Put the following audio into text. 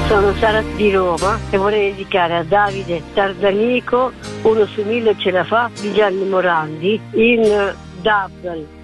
Sono Sara di Roma e vorrei dedicare a Davide Tardanico, Uno su 1000 ce la fa, di Gianni Morandi, in double